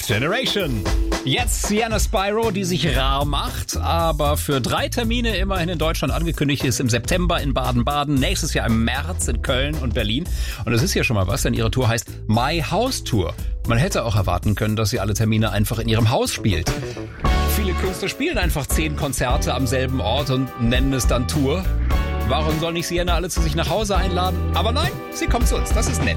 Generation. Jetzt Sienna Spyro, die sich rar macht, aber für 3 Termine immerhin in Deutschland angekündigt ist. Im September in Baden-Baden, nächstes Jahr im März in Köln und Berlin. Und das ist ja schon mal was, denn ihre Tour heißt My House Tour. Man hätte auch erwarten können, dass sie alle Termine einfach in ihrem Haus spielt. Viele Künstler spielen einfach 10 Konzerte am selben Ort und nennen es dann Tour. Warum soll nicht Sienna alle zu sich nach Hause einladen? Aber nein, sie kommt zu uns, das ist nett.